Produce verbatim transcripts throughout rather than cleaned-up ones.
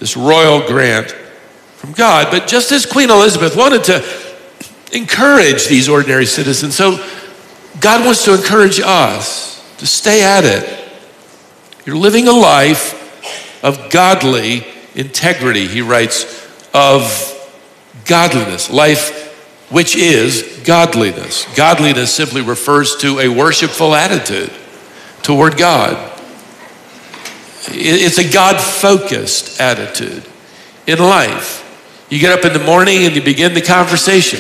this royal grant from God. But just as Queen Elizabeth wanted to encourage these ordinary citizens, so God wants to encourage us to stay at it. You're living a life of godly integrity, he writes, of godliness, life which is godliness. Godliness simply refers to a worshipful attitude toward God. It's a God-focused attitude in life. You get up in the morning and you begin the conversation.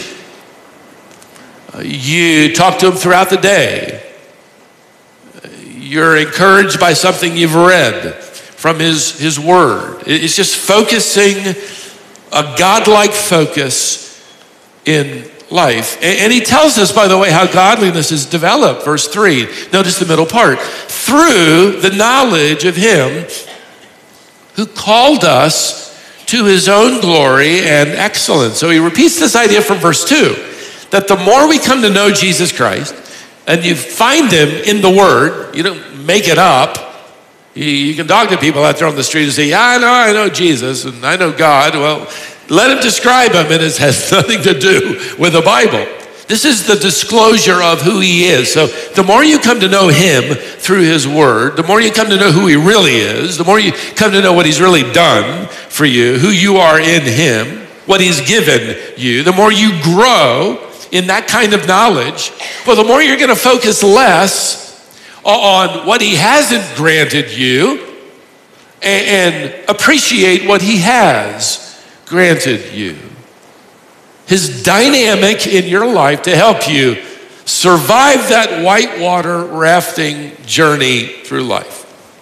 You talk to him throughout the day. You're encouraged by something you've read from his, his word. It's just focusing, a godlike focus in life. And he tells us, by the way, how godliness is developed. Verse three, notice the middle part. Through the knowledge of him who called us to his own glory and excellence. So he repeats this idea from verse two, that the more we come to know Jesus Christ, and you find him in the word, you don't make it up. You can talk to people out there on the street and say, yeah, I know, I know Jesus, and I know God. Well, let him describe him, and it has nothing to do with the Bible. This is the disclosure of who he is. So the more you come to know him through his word, the more you come to know who he really is, the more you come to know what he's really done for you, who you are in him, what he's given you, the more you grow in that kind of knowledge, well, the more you're going to focus less on what he hasn't granted you and, and appreciate what he has granted you. His dynamic in your life to help you survive that whitewater rafting journey through life.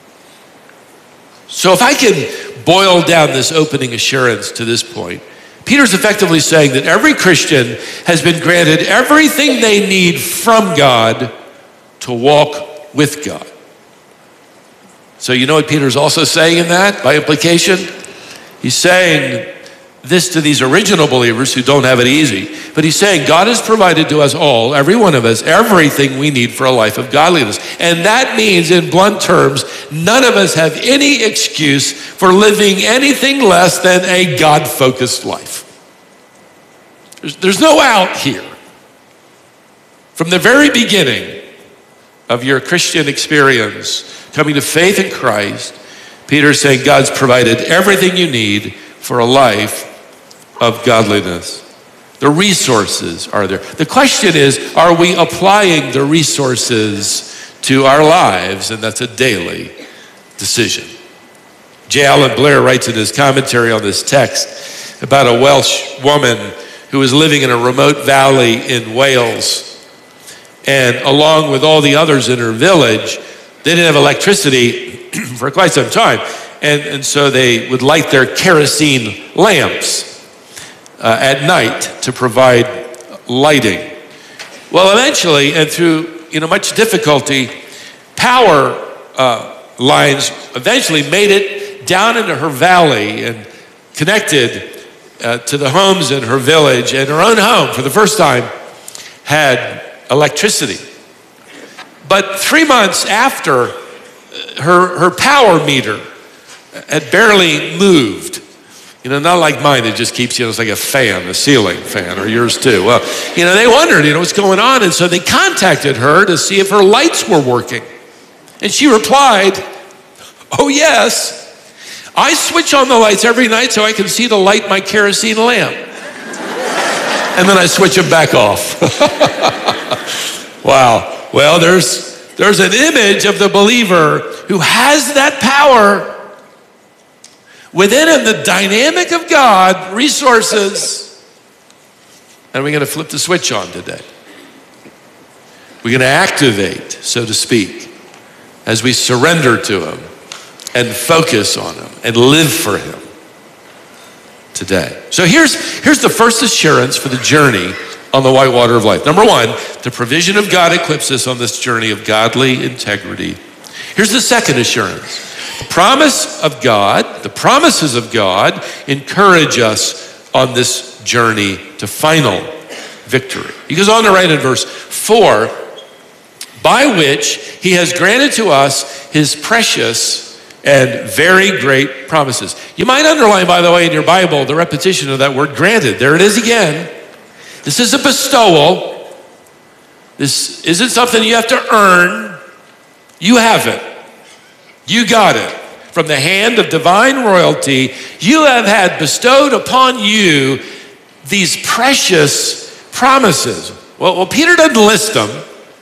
So if I can boil down this opening assurance to this point, Peter's effectively saying that every Christian has been granted everything they need from God to walk with God. So you know what Peter's also saying in that, by implication? He's saying this to these original believers who don't have it easy. But he's saying God has provided to us all, every one of us, everything we need for a life of godliness. And that means, in blunt terms, none of us have any excuse for living anything less than a God-focused life. There's, there's no out here. From the very beginning of your Christian experience, coming to faith in Christ, Peter's saying God's provided everything you need for a life of godliness. The resources are there. The question is, are we applying the resources to our lives? And that's a daily decision. J. Allen Blair writes in his commentary on this text about a Welsh woman who was living in a remote valley in Wales. And along with all the others in her village, they didn't have electricity for quite some time. And, and so they would light their kerosene lamps uh, at night to provide lighting. Well, eventually, and through you know much difficulty, power uh, lines eventually made it down into her valley and connected uh, to the homes in her village. And her own home, for the first time, had electricity. But three months after, her, her power meter had barely moved. You know, not like mine, it just keeps, you know, it's like a fan, a ceiling fan, or yours too. Well, you know, they wondered, you know, what's going on? And so they contacted her to see if her lights were working. And she replied, oh yes, I switch on the lights every night so I can see to light my kerosene lamp. And then I switch them back off. Wow. Well, there's, there's an image of the believer who has that power within him, the dynamic of God, resources. And we're going to flip the switch on today. We're going to activate, so to speak, as we surrender to him and focus on him and live for him today. So here's, here's the first assurance for the journey on the whitewater of life. Number one, the provision of God equips us on this journey of godly integrity. Here's the second assurance. The promise of God, the promises of God encourage us on this journey to final victory. He goes on to write in verse four, by which he has granted to us his precious and very great promises. You might underline, by the way, in your Bible, the repetition of that word granted. There it is again. This is a bestowal. This isn't something you have to earn. You have it. You got it. From the hand of divine royalty, you have had bestowed upon you these precious promises. Well, well, Peter doesn't list them,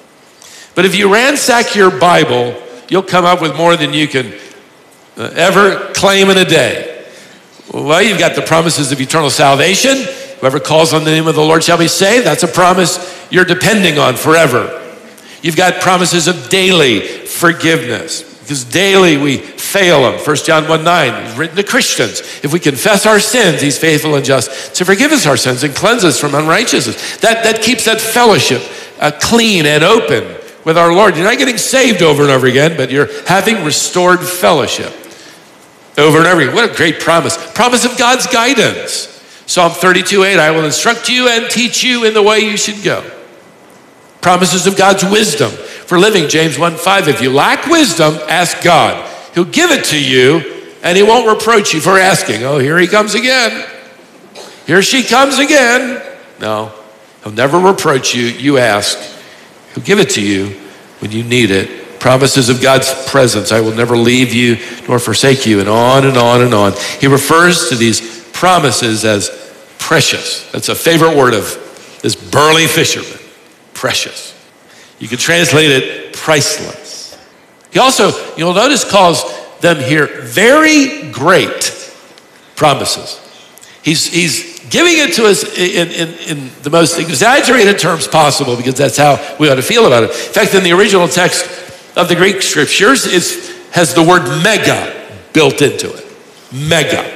but if you ransack your Bible, you'll come up with more than you can uh, ever claim in a day. Well, you've got the promises of eternal salvation. Whoever calls on the name of the Lord shall be saved. That's a promise you're depending on forever. You've got promises of daily forgiveness, because daily we fail him. First John one nine is written to Christians. If we confess our sins, he's faithful and just to forgive us our sins and cleanse us from unrighteousness. That, that keeps that fellowship uh, clean and open with our Lord. You're not getting saved over and over again, but you're having restored fellowship over and over again. What a great promise. Promise of God's guidance. Psalm thirty-two eight, I will instruct you and teach you in the way you should go. Promises of God's wisdom for living. James one five, if you lack wisdom, ask God. He'll give it to you, and he won't reproach you for asking. Oh, here he comes again. Here she comes again. No, he'll never reproach you. You ask. He'll give it to you when you need it. Promises of God's presence. I will never leave you nor forsake you, and on and on and on. He refers to these promises as precious. That's a favorite word of this burly fisherman. Precious. You could translate it priceless. He also, you'll notice, calls them here very great promises. He's, he's giving it to us in, in, in the most exaggerated terms possible, because that's how we ought to feel about it. In fact, in the original text of the Greek scriptures, it has the word mega built into it. Mega.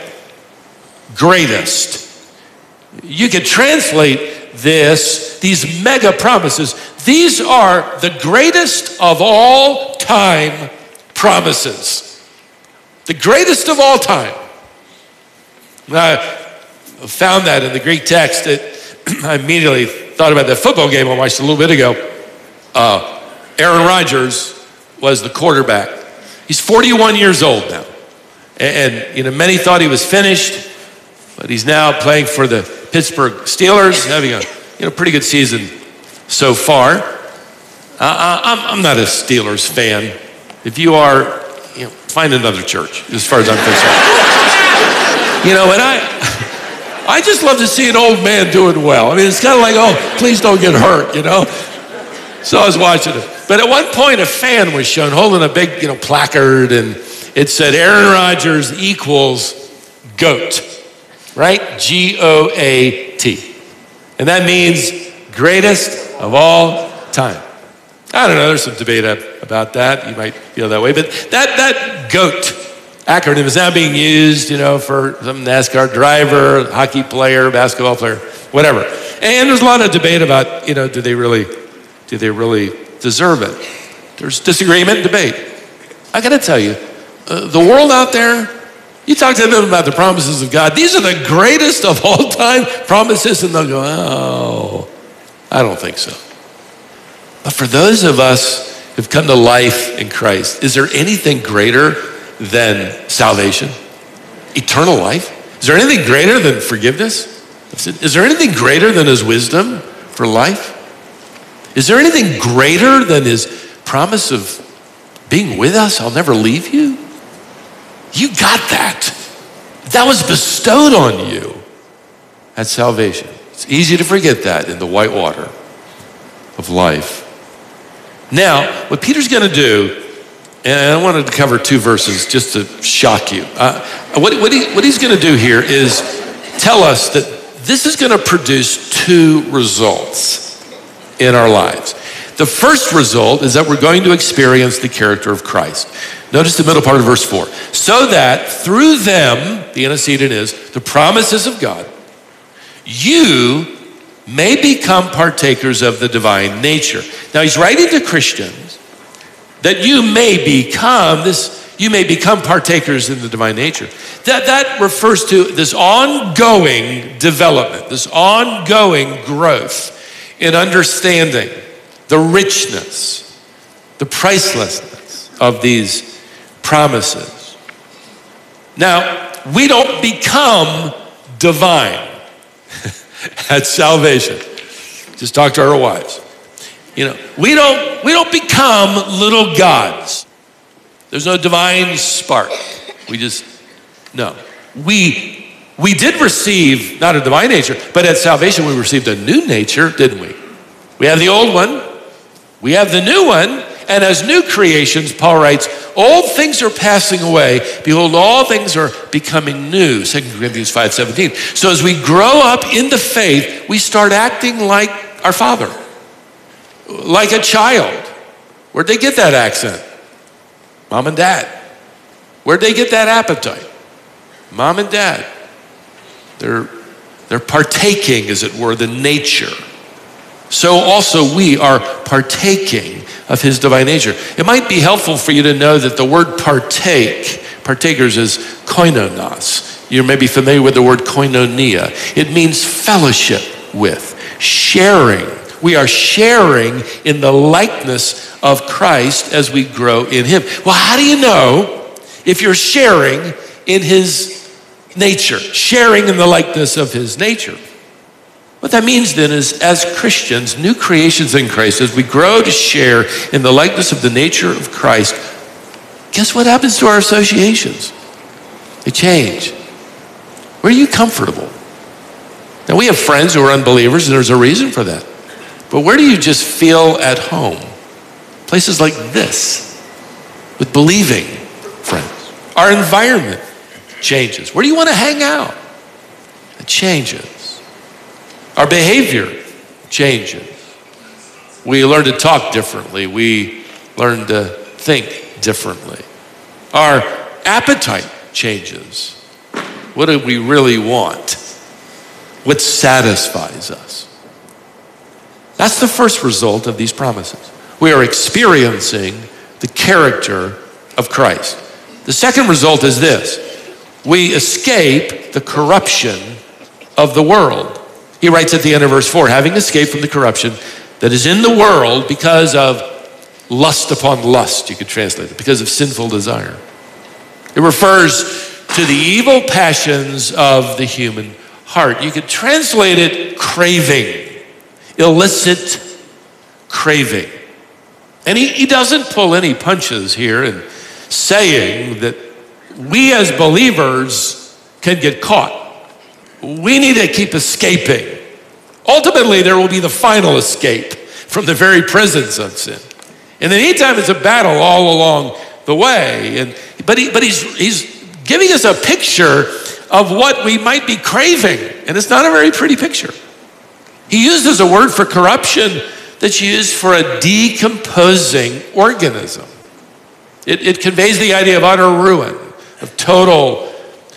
Greatest. You could translate this, these mega promises. These are the greatest of all time promises. The greatest of all time. I found that in the Greek text. It, I immediately thought about that football game I watched a little bit ago. Uh, Aaron Rodgers was the quarterback. He's forty-one years old now. And, and you know, many thought he was finished, but he's now playing for the Pittsburgh Steelers, having a you know pretty good season so far. Uh, I'm, I'm not a Steelers fan. If you are, you know, find another church, as far as I'm concerned. You know, and I, I just love to see an old man doing well. I mean, it's kind of like, oh, please don't get hurt, you know. So I was watching it. But at one point, a fan was shown holding a big, you know, placard, and it said, Aaron Rodgers equals GOAT, right? G O A T. And that means greatest of all time. I don't know, there's some debate about that. You might feel that way. But that, that GOAT acronym is now being used, you know, for some NASCAR driver, hockey player, basketball player, whatever. And there's a lot of debate about, you know, do they really, do they really deserve it? There's disagreement and debate. I got to tell you, uh, the world out there, you talk to them about the promises of God. These are the greatest of all time promises, and they'll go, oh, I don't think so. But for those of us who've come to life in Christ, is there anything greater than salvation? Eternal life? Is there anything greater than forgiveness? Is there anything greater than his wisdom for life? Is there anything greater than his promise of being with us? I'll never leave you. You got that. That was bestowed on you at salvation. It's easy to forget that in the white water of life. Now, what Peter's going to do, and I wanted to cover two verses just to shock you. Uh, what, what, he, what he's going to do here is tell us that this is going to produce two results in our lives. The first result is that we're going to experience the character of Christ. Notice the middle part of verse four. So that through them, the antecedent is, the promises of God, you may become partakers of the divine nature. Now he's writing to Christians that you may become this, you may become partakers in the divine nature. That, that refers to this ongoing development, this ongoing growth in understanding the richness, the pricelessness of these promises. Now, we don't become divine at salvation. Just talk to our wives. You know, we don't we don't become little gods. There's no divine spark. We just no. We we did receive not a divine nature, but at salvation we received a new nature, didn't we? We have the old one, we have the new one, and as new creations, Paul writes, old things are passing away. Behold, all things are becoming new. Second Corinthians five seventeen. So as we grow up in the faith, we start acting like our Father, like a child. Where'd they get that accent? Mom and Dad. Where'd they get that appetite? Mom and Dad. They're, they're partaking, as it were, the nature. So also we are partaking of his divine nature. It might be helpful for you to know that the word partake, partakers, is koinonos. You may be familiar with the word koinonia. It means fellowship with, sharing. We are sharing in the likeness of Christ as we grow in him. Well, how do you know if you're sharing in his nature, sharing in the likeness of his nature? What that means then is, as Christians, new creations in Christ, as we grow to share in the likeness of the nature of Christ, guess what happens to our associations? They change. Where are you comfortable? Now, we have friends who are unbelievers, and there's a reason for that. But where do you just feel at home? Places like this, with believing friends. Our environment changes. Where do you want to hang out? It changes. Our behavior changes. We learn to talk differently. We learn to think differently. Our appetite changes. What do we really want? What satisfies us? That's the first result of these promises. We are experiencing the character of Christ. The second result is this: we escape the corruption of the world. He writes at the end of verse four, having escaped from the corruption that is in the world because of lust upon lust, you could translate it, because of sinful desire. It refers to the evil passions of the human heart. You could translate it craving. Illicit craving. And he, he doesn't pull any punches here in saying that we as believers can get caught. We need to keep escaping. Ultimately, there will be the final escape from the very presence of sin. In the meantime, it's a battle all along the way. And but he, but he's he's giving us a picture of what we might be craving, and it's not a very pretty picture. He uses a word for corruption that's used for a decomposing organism. It, it conveys the idea of utter ruin, of total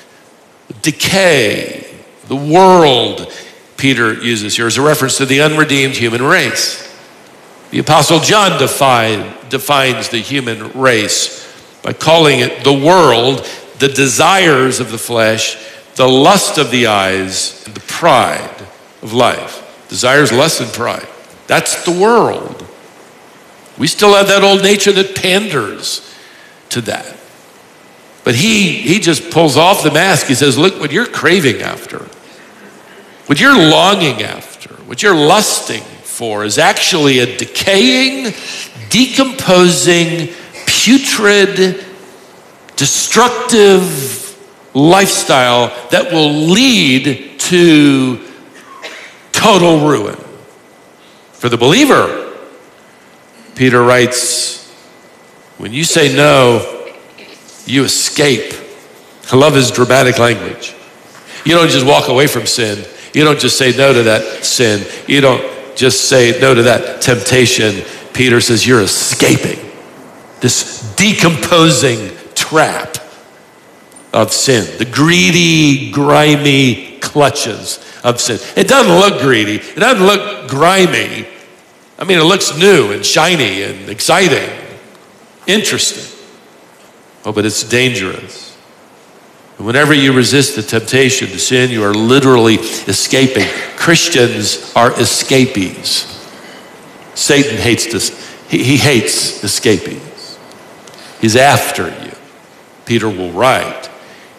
decay. The world, Peter uses here, as a reference to the unredeemed human race. The Apostle John defined, defines the human race by calling it the world, the desires of the flesh, the lust of the eyes, and the pride of life. Desires, lust, and pride. That's the world. We still have that old nature that panders to that. But he, he just pulls off the mask. He says, look, what you're craving after, what you're longing after, what you're lusting for is actually a decaying, decomposing, putrid, destructive lifestyle that will lead to total ruin. For the believer, Peter writes, when you say no, you escape. I love his dramatic language. You don't just walk away from sin. You don't just say no to that sin. You don't just say no to that temptation. Peter says you're escaping this decomposing trap of sin, the greedy, grimy clutches of sin. It doesn't look greedy. It doesn't look grimy. I mean, it looks new and shiny and exciting, interesting. Oh, but it's dangerous. And whenever you resist the temptation to sin, you are literally escaping. Christians are escapees. Satan hates this. He, he hates escapees. He's after you. Peter will write.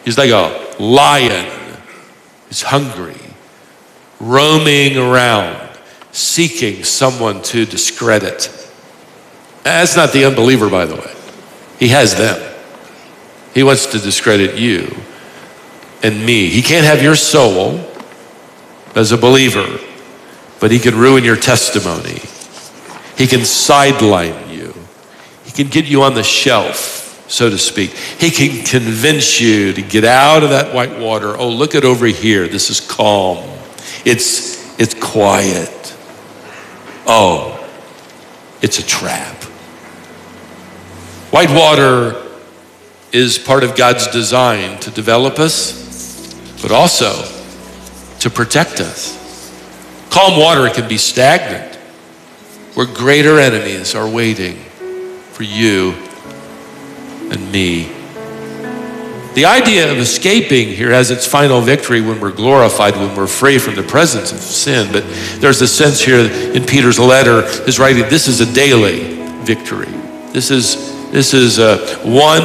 He's like a lion. He's hungry, roaming around, seeking someone to discredit. That's not the unbeliever, by the way. He has them. He wants to discredit you and me. He can't have your soul as a believer, but he can ruin your testimony. He can sideline you. He can get you on the shelf, so to speak. He can convince you to get out of that white water. Oh, look at over here. This is calm. It's, it's quiet. Oh, it's a trap. White water is part of God's design to develop us, but also to protect us. Calm water can be stagnant, where greater enemies are waiting for you and me. The idea of escaping here has its final victory when we're glorified, when we're free from the presence of sin. But there's a sense here in Peter's letter, his writing, this is a daily victory. This is, this is a one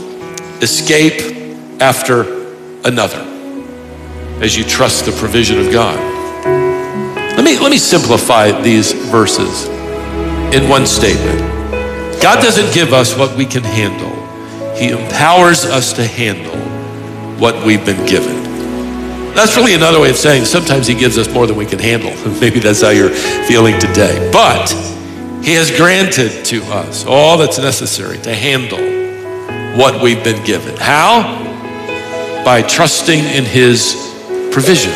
escape after another as you trust the provision of God. Let me, let me simplify these verses in one statement. God doesn't give us what we can handle. He empowers us to handle what we've been given. That's really another way of saying sometimes he gives us more than we can handle. Maybe that's how you're feeling today. But he has granted to us all that's necessary to handle what we've been given. How? By trusting in his provision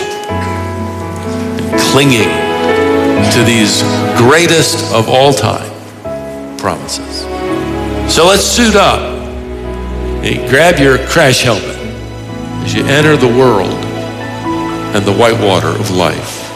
and clinging to these greatest of all time promises. So let's suit up. Hey, grab your crash helmet as you enter the world and the white water of life.